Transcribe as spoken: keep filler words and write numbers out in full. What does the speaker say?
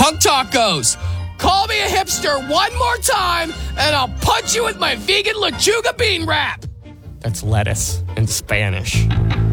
Punk Talk goes, call me a hipster one more time, and I'll punch you with my vegan lechuga bean wrap. That's lettuce in Spanish.